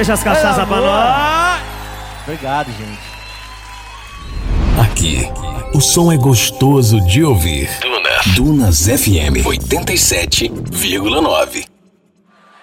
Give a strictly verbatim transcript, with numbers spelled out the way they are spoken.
Deixa as cachaças pra nós. Obrigado, gente. Aqui, o som é gostoso de ouvir. Dunas. Dunas F M oitenta e sete vírgula nove.